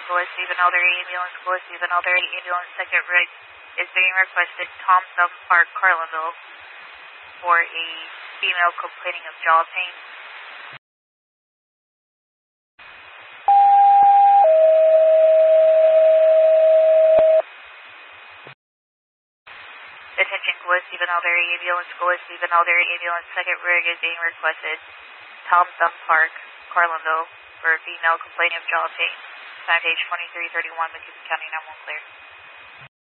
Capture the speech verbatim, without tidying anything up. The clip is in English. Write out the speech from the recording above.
Gillespie Stephen Elderly Ambulance, Gillespie Stephen Elderly Ambulance, second rig is being requested, Tom Thumb Park, Carlinville, for a female complaining of jaw pain. Attention, Gillespie Stephen Elderly Ambulance, Gillespie Stephen Elderly Ambulance, second rig is being requested, Tom Thumb Park, Carlinville, for a female complaining of jaw pain. Time page twenty-three thirty-one, McKinney County nine one clear.